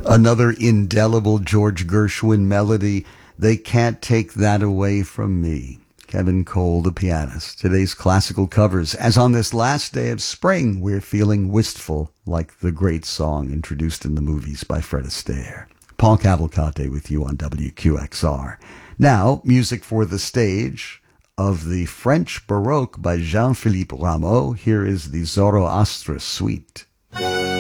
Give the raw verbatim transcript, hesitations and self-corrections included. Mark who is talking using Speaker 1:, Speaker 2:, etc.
Speaker 1: Another indelible George Gershwin melody. They can't take that away from me. Kevin Cole, the pianist. Today's classical covers. As on this last day of spring, we're feeling wistful, like the great song introduced in the movies by Fred Astaire. Paul Cavalcante with you on W Q X R. Now, music for the stage of the French Baroque by Jean-Philippe Rameau. Here is the Zoroastre Suite.